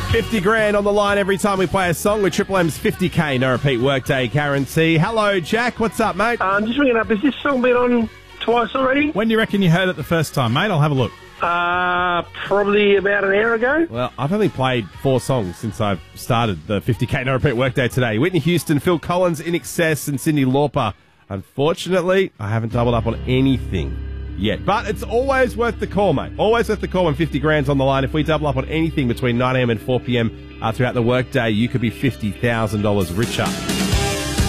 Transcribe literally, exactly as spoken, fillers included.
fifty grand on the line every time we play a song with Triple M's fifty K no repeat workday guarantee. Hello, Jack. What's up, mate? I'm um, just ringing up. Has this song been on twice already? When do you reckon you heard it the first time, mate? I'll have a look. Uh, probably about an hour ago. Well, I've only played four songs since I've started the fifty K no repeat workday today. Whitney Houston, Phil Collins, In Excess, and Cyndi Lauper. Unfortunately, I haven't doubled up on anything yet. But it's always worth the call, mate. Always worth the call when fifty grand's on the line. If we double up on anything between nine a.m. and four p.m. Uh, throughout the workday, you could be fifty thousand dollars richer.